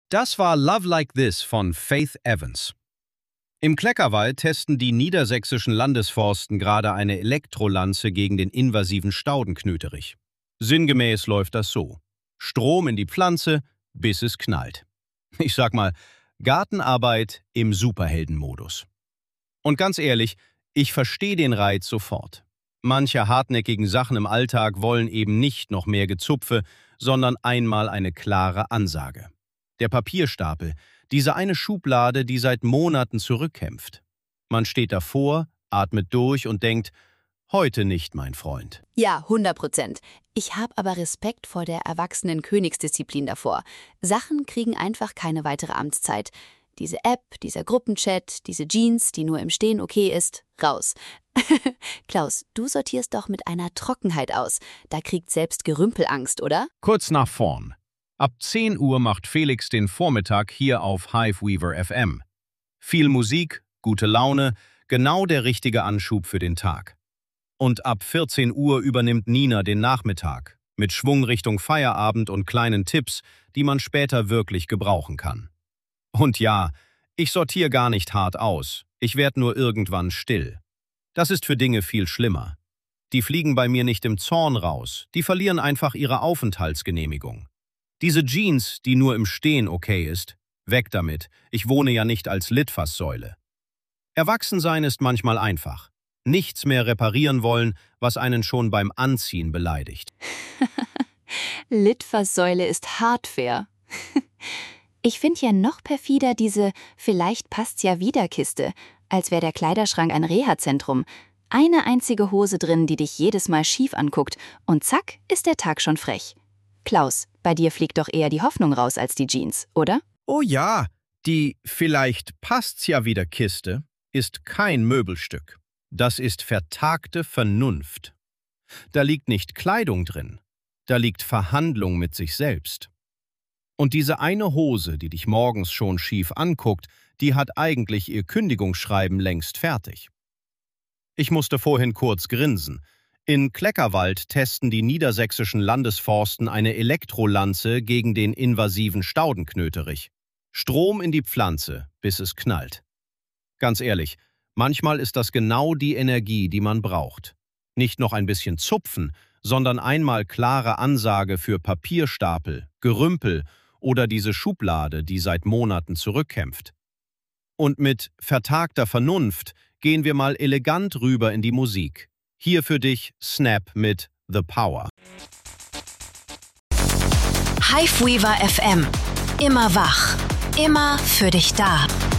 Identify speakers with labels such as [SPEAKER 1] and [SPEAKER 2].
[SPEAKER 1] Das war Love Like This von Faith Evans. Im Kleckerwald testen die niedersächsischen Landesforsten gerade eine Elektrolanze gegen den invasiven Staudenknöterich. Sinngemäß läuft das so: Strom in die Pflanze, bis es knallt. Ich sag mal, Gartenarbeit im Superheldenmodus. Und ganz ehrlich, ich verstehe den Reiz sofort. Manche hartnäckigen Sachen im Alltag wollen eben nicht noch mehr Gezupfe, sondern einmal eine klare Ansage. Der Papierstapel, diese eine Schublade, die seit Monaten zurückkämpft. Man steht davor, atmet durch und denkt, heute nicht, mein Freund.
[SPEAKER 2] Ja, 100%. Ich habe aber Respekt vor der erwachsenen Königsdisziplin davor. Sachen kriegen einfach keine weitere Amtszeit. Diese App, dieser Gruppenchat, diese Jeans, die nur im Stehen okay ist, raus. Klaus, du sortierst doch mit einer Trockenheit aus. Da kriegt selbst Gerümpel Angst, oder?
[SPEAKER 1] Kurz nach vorn. Ab 10 Uhr macht Felix den Vormittag hier auf Hiveweaver FM. Viel Musik, gute Laune, genau der richtige Anschub für den Tag. Und ab 14 Uhr übernimmt Nina den Nachmittag, mit Schwung Richtung Feierabend und kleinen Tipps, die man später wirklich gebrauchen kann. Und ja, ich sortiere gar nicht hart aus, ich werde nur irgendwann still. Das ist für Dinge viel schlimmer. Die fliegen bei mir nicht im Zorn raus, die verlieren einfach ihre Aufenthaltsgenehmigung. Diese Jeans, die nur im Stehen okay ist, weg damit, ich wohne ja nicht als Litfaßsäule. Erwachsensein ist manchmal einfach. Nichts mehr reparieren wollen, was einen schon beim Anziehen beleidigt.
[SPEAKER 2] Litfaßsäule ist Hardware. Ich finde ja noch perfider diese "Vielleicht passt's ja wieder" Kiste, als wäre der Kleiderschrank ein Reha-Zentrum. Eine einzige Hose drin, die dich jedes Mal schief anguckt, und zack, ist der Tag schon frech. Klaus, bei dir fliegt doch eher die Hoffnung raus als die Jeans, oder?
[SPEAKER 1] Oh ja, die "Vielleicht passt's ja wieder" Kiste ist kein Möbelstück. Das ist vertagte Vernunft. Da liegt nicht Kleidung drin, da liegt Verhandlung mit sich selbst. Und diese eine Hose, die dich morgens schon schief anguckt, die hat eigentlich ihr Kündigungsschreiben längst fertig. Ich musste vorhin kurz grinsen. In Kleckerwald testen die niedersächsischen Landesforsten eine Elektrolanze gegen den invasiven Staudenknöterich. Strom in die Pflanze, bis es knallt. Ganz ehrlich, manchmal ist das genau die Energie, die man braucht. Nicht noch ein bisschen zupfen, sondern einmal klare Ansage für Papierstapel, Gerümpel oder diese Schublade, die seit Monaten zurückkämpft. Und mit vertagter Vernunft gehen wir mal elegant rüber in die Musik. Hier für dich Snap mit The Power.
[SPEAKER 3] Hiveweaver FM. Immer wach. Immer für dich da.